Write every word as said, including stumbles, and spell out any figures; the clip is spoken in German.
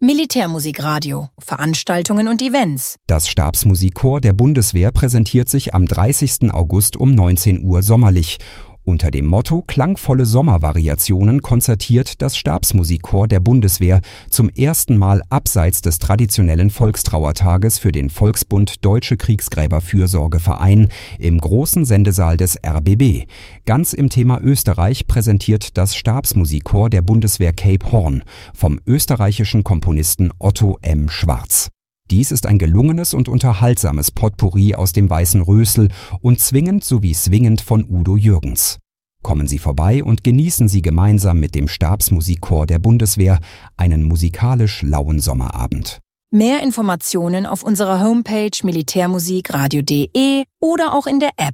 Militärmusikradio, Veranstaltungen und Events. Das Stabsmusikchor der Bundeswehr präsentiert sich am dreißigsten August um neunzehn Uhr sommerlich. Unter dem Motto Klangvolle Sommervariationen konzertiert das Stabsmusikchor der Bundeswehr zum ersten Mal abseits des traditionellen Volkstrauertages für den Volksbund Deutsche Kriegsgräberfürsorgeverein im großen Sendesaal des R B B. Ganz im Thema Österreich präsentiert das Stabsmusikchor der Bundeswehr Cape Horn vom österreichischen Komponisten Otto M. Schwarz. Dies ist ein gelungenes und unterhaltsames Potpourri aus dem Weißen Rösel und zwingend sowie swingend von Udo Jürgens. Kommen Sie vorbei und genießen Sie gemeinsam mit dem Stabsmusikchor der Bundeswehr einen musikalisch lauen Sommerabend. Mehr Informationen auf unserer Homepage militärmusikradio punkt de oder auch in der App